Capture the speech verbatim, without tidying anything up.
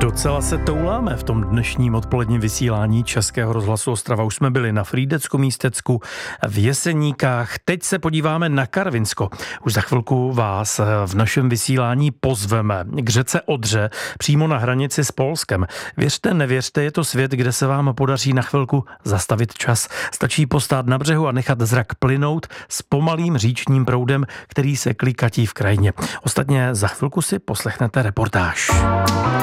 Docela se touláme v tom dnešním odpoledním vysílání Českého rozhlasu Ostrava. Už jsme byli na Frýdecku místecku, v Jeseníkách. Teď se podíváme na Karvinsko. Už za chvilku vás v našem vysílání pozveme k řece Odře, přímo na hranici s Polskem. Věřte, nevěřte, je to svět, kde se vám podaří na chvilku zastavit čas. Stačí postát na břehu a nechat zrak plynout s pomalým říčním proudem, který se klikatí v krajině. Ostatně za chvilku si poslechnete reportáž.